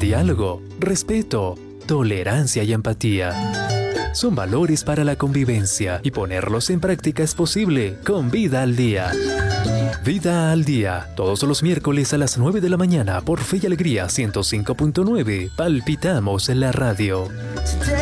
diálogo, respeto, tolerancia y empatía. Son valores para la convivencia y ponerlos en práctica es posible con Vida al Día. Vida al Día, todos los miércoles a las 9 de la mañana por Fe y Alegría 105.9. Palpitamos en la radio.